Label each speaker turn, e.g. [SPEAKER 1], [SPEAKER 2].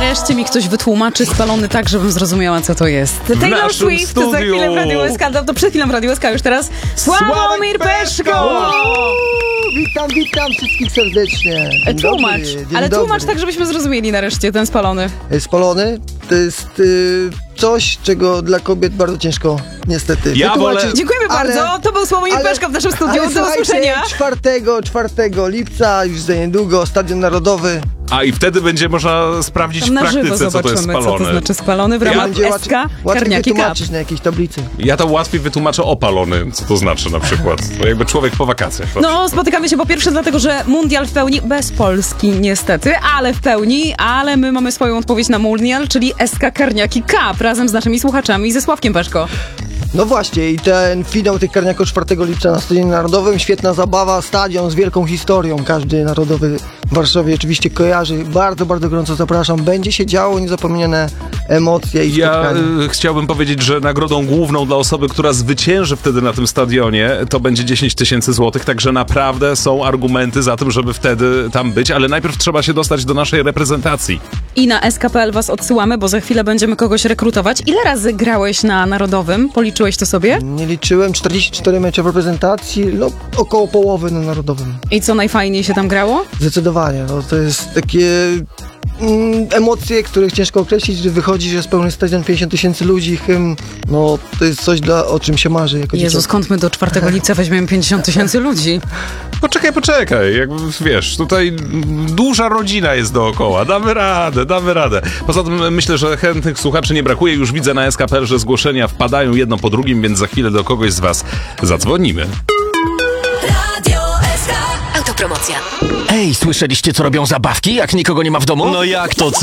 [SPEAKER 1] Wreszcie mi ktoś wytłumaczy Spalony tak, żebym zrozumiała, co to jest. Taylor Swift
[SPEAKER 2] studiu.
[SPEAKER 1] za chwilę w Radiu SK, to przed chwilą w Radiu SK, już teraz Sławomir Peszko!
[SPEAKER 3] Witam wszystkich serdecznie.
[SPEAKER 1] Tłumacz, ale
[SPEAKER 3] dobry.
[SPEAKER 1] tłumacz tak, żebyśmy zrozumieli nareszcie ten Spalony.
[SPEAKER 3] Spalony to jest coś, czego dla kobiet bardzo ciężko niestety
[SPEAKER 2] Ja
[SPEAKER 3] wytłumaczyć.
[SPEAKER 2] wolę-
[SPEAKER 1] Dziękujemy bardzo, to był Sławomir Peszko w naszym studiu, do
[SPEAKER 3] słuchajcie,
[SPEAKER 1] usłyszenia.
[SPEAKER 3] 4 lipca, już za niedługo, Stadion Narodowy.
[SPEAKER 2] A i wtedy będzie można sprawdzić
[SPEAKER 1] Tam
[SPEAKER 2] w
[SPEAKER 1] na żywo
[SPEAKER 2] praktyce, co to jest
[SPEAKER 1] zobaczymy, co
[SPEAKER 2] spalone.
[SPEAKER 1] to znaczy Spalony w ramach
[SPEAKER 3] Będzie
[SPEAKER 1] SK
[SPEAKER 3] łatwiej
[SPEAKER 1] Karniaki Cup.
[SPEAKER 3] wytłumaczyć na jakiejś tablicy.
[SPEAKER 2] Ja to łatwiej wytłumaczę opalony, co to znaczy na przykład. To jakby człowiek po wakacjach.
[SPEAKER 1] No, spotykamy się po pierwsze dlatego, że mundial w pełni, bez Polski niestety, ale w pełni, ale my mamy swoją odpowiedź na mundial, czyli SK Karniaki Cup, razem z naszymi słuchaczami i ze Sławkiem Peszko.
[SPEAKER 3] No właśnie, i ten finał tych karniaków 4 lipca na Stadionie Narodowym, świetna zabawa, stadion z wielką historią, każdy narodowy w Warszawie oczywiście kojarzy, bardzo, bardzo gorąco zapraszam, będzie się działo, niezapomniane emocje i
[SPEAKER 2] Ja
[SPEAKER 3] spotkania.
[SPEAKER 2] chciałbym powiedzieć, że nagrodą główną dla osoby, która zwycięży wtedy na tym stadionie, to będzie 10 000 złotych, także naprawdę są argumenty za tym, żeby wtedy tam być, ale najpierw trzeba się dostać do naszej reprezentacji.
[SPEAKER 1] I na SK.pl was odsyłamy, bo za chwilę będziemy kogoś rekrutować. Ile razy grałeś na Narodowym? Policzyłeś to sobie?
[SPEAKER 3] Nie liczyłem, 44 mecze w reprezentacji, no około połowy na Narodowym.
[SPEAKER 1] I co najfajniej się tam grało?
[SPEAKER 3] Zdecydowanie, no to jest takie emocje, których ciężko określić, że wychodzi, że jest pełny stadion, 50 000 ludzi, hymn, no to jest coś, o czym się marzy jako
[SPEAKER 1] Jezu,
[SPEAKER 3] dzieciak.
[SPEAKER 1] skąd my do 4 lipca weźmiemy 50 000 ludzi?
[SPEAKER 2] Poczekaj, jakby wiesz, tutaj duża rodzina jest dookoła, damy radę. Poza tym myślę, że chętnych słuchaczy nie brakuje, już widzę na SK.pl, że zgłoszenia wpadają jedno po drugim, więc za chwilę do kogoś z was zadzwonimy.
[SPEAKER 4] Radio SK. Autopromocja.
[SPEAKER 5] Ej, słyszeliście, co robią zabawki, jak nikogo nie ma w domu?
[SPEAKER 6] No jak to?